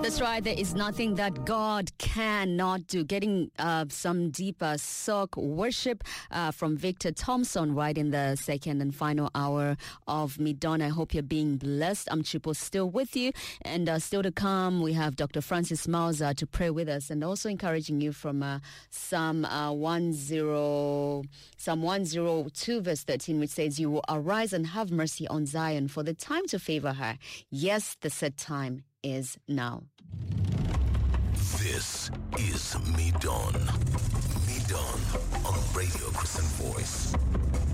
That's right. There is nothing that God cannot do. Getting some deeper soak worship from Victor Thompson right in the second and final hour of Middawn. I hope you're being blessed. I'm Chipo, still with you. And still to come, we have Dr. Francis Mauser to pray with us, and also encouraging you from Psalm 102 verse 13, which says, "You will arise and have mercy on Zion, for the time to favor her. Yes, the set time is now." This is Middawn. Middawn on Radio Christian Voice.